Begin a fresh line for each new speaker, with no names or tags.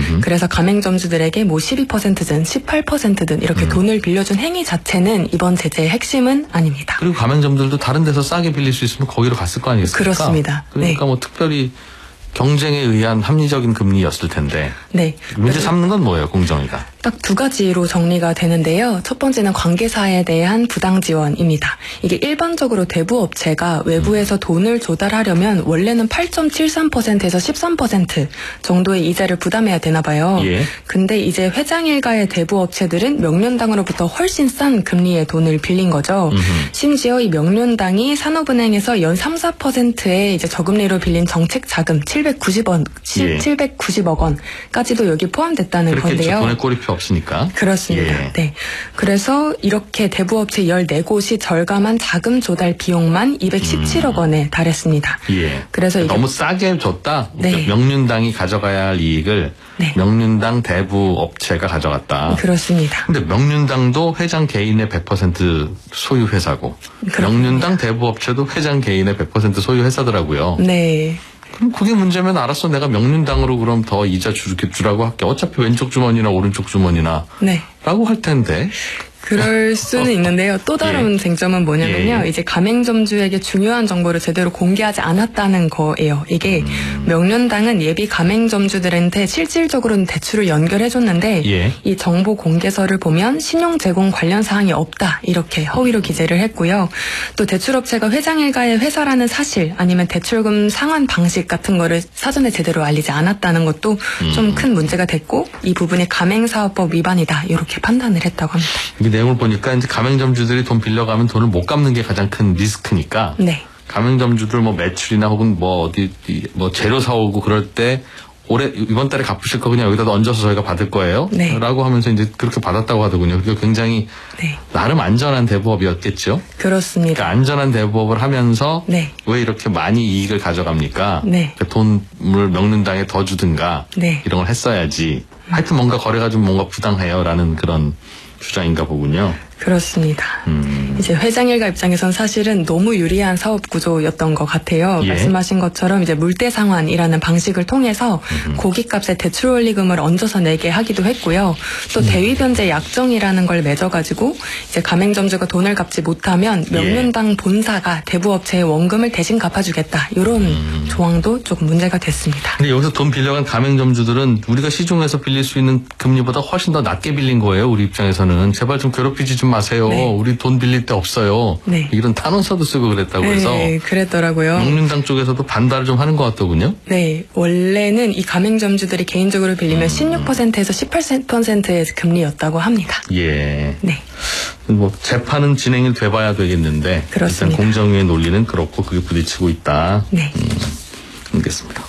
그래서 가맹점주들에게 뭐 12%든 18%든 이렇게 돈을 빌려준 행위 자체는 이번 제재의 핵심은 아닙니다.
그리고 가맹점들도 다른 데서 싸게 빌릴 수 있으면 거기로 갔을 거 아니겠습니까?
그렇습니다.
그러니까 뭐 특별히 경쟁에 의한 합리적인 금리였을 텐데.
네.
문제 삼는 건 뭐예요, 공정위가?
딱 두 가지로 정리가 되는데요. 첫 번째는 관계사에 대한 부당 지원입니다. 이게 일반적으로 대부업체가 외부에서 돈을 조달하려면 원래는 8.73%에서 13% 정도의 이자를 부담해야 되나 봐요.
예.
근데 이제 회장 일가의 대부업체들은 명륜당으로부터 훨씬 싼 금리의 돈을 빌린 거죠. 심지어 이 명륜당이 산업은행에서 연 3, 4%의 이제 저금리로 빌린 정책 자금 790억 원까지도 여기 포함됐다는
그렇겠죠.
건데요.
돈에 꼬리표 없으니까.
그렇습니다.
예.
네. 그래서 이렇게 대부업체 14곳이 절감한 자금 조달 비용만 217억 원에 달했습니다.
예.
그래서 이게
너무 싸게 줬다.
네.
명륜당이 가져가야 할 이익을
네.
명륜당 대부업체가 가져갔다.
그렇습니다.
근데 명륜당도 회장 개인의 100% 소유 회사고 명륜당 대부업체도 회장 개인의 100% 소유 회사더라고요.
네.
그럼 그게 문제면 알았어. 내가 명륜당으로 그럼 더 이자 주라고 할게. 어차피 왼쪽 주머니나 오른쪽 주머니나
네.
라고 할 텐데.
그럴 수는 있는데요. 또 다른
예.
쟁점은 뭐냐면요.
예.
이제 가맹점주에게 중요한 정보를 제대로 공개하지 않았다는 거예요. 이게 명륜당은 예비 가맹점주들한테 실질적으로는 대출을 연결해줬는데
예.
이 정보 공개서를 보면 신용 제공 관련 사항이 없다. 이렇게 허위로 기재를 했고요. 또 대출업체가 회장 일가의 회사라는 사실 아니면 대출금 상환 방식 같은 거를 사전에 제대로 알리지 않았다는 것도 좀 큰 문제가 됐고 이 부분이 가맹사업법 위반이다. 이렇게 판단을 했다고 합니다.
이 내용을 보니까 이제 가맹점주들이 돈 빌려가면 돈을 못 갚는 게 가장 큰 리스크니까.
네.
가맹점주들 뭐 매출이나 혹은 뭐 어디 뭐 재료 사오고 그럴 때 올해 이번 달에 갚으실 거 그냥 여기다 얹어서 저희가 받을 거예요.
네.
라고 하면서 이제 그렇게 받았다고 하더군요. 그러니까 굉장히
네.
나름 안전한 대부업이었겠죠.
그렇습니다.
그러니까 안전한 대부업을 하면서
네.
왜 이렇게 많이 이익을 가져갑니까?
네.
그러니까 돈을 명륜당에 더 주든가
네.
이런 걸 했어야지. 하여튼 뭔가 거래가 좀 뭔가 부당해요라는 그런 주장인가 보군요.
그렇습니다. 이제 회장 일가 입장에선 사실은 너무 유리한 사업 구조였던 것 같아요.
예.
말씀하신 것처럼 이제 물대 상환이라는 방식을 통해서 고깃값에 대출 원리금을 얹어서 내게 하기도 했고요. 또 대위 변제 약정이라는 걸 맺어가지고 이제 가맹점주가 돈을 갚지 못하면 명륜당 본사가 대부업체의 원금을 대신 갚아주겠다. 이런 조항도 조금 문제가 됐습니다.
근데 여기서 돈 빌려간 가맹점주들은 우리가 시중에서 빌릴 수 있는 금리보다 훨씬 더 낮게 빌린 거예요. 우리 입장에서는. 제발 좀 괴롭히지 좀 마세요.
네.
우리 돈 빌릴 데 없어요.
네.
이런 탄원서도 쓰고 그랬다고 해서
네, 그랬더라고요.
명륜당 쪽에서도 반발을 좀 하는 것 같더군요.
네, 원래는 이 가맹점주들이 개인적으로 빌리면 16%에서 18%의 금리였다고 합니다.
예.
네.
뭐 재판은 진행이 돼봐야 되겠는데
그렇습니다.
일단 공정위의 논리는 그렇고 그게 부딪히고 있다.
네.
알겠습니다.